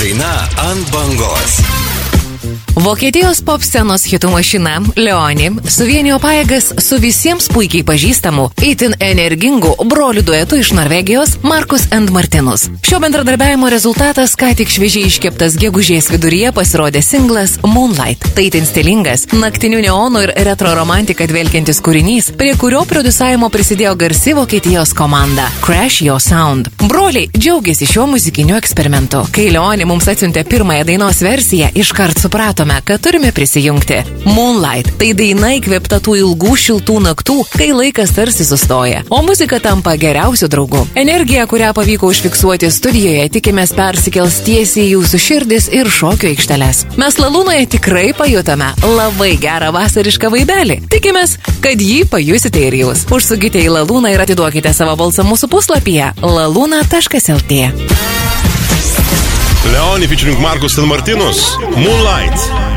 daina ant bangos. Vokietijos pop scenos hitų mašina Leoni suvienijo pajėgas su visiems puikiai pažįstamu, itin energingu brolių duetu iš Norvegijos Markus and Martinus. Šio bendradarbiavimo rezultatas ką tik šviežiai iškeptas gegužės viduryje pasirodė singlas Moonlight. Tai itin stilingas, naktinių neonų ir retro romantiką dvelkiantis kūrinys, prie kurio produsavimo prisidėjo garsi Vokietijos komanda Crash Your Sound. Broliai džiaugiasi šiuo muzikiniu eksperimentu. Kai Leoni mums atsiuntė pirmąją dainos versiją, iškart supratome, kad turime prisijungti. Moonlight – tai daina įkvėpta tų ilgų šiltų naktų, kai laikas tarsi sustoja, o muzika tampa geriausiu draugu. Energija, kurią pavyko užfiksuoti studijoje, tikimės persikels tiesiai į jūsų širdis ir šokio aikšteles. Mes Lalūnoje tikrai pajutome labai gerą vasarišką vaibelį. Tikimės, kad jį pajusite ir jūs. Užsukite į Lalūną ir atiduokite savo balsą mūsų puslapyje laluna.lt. Leoni featuring Markus and Martinus, Moonlight.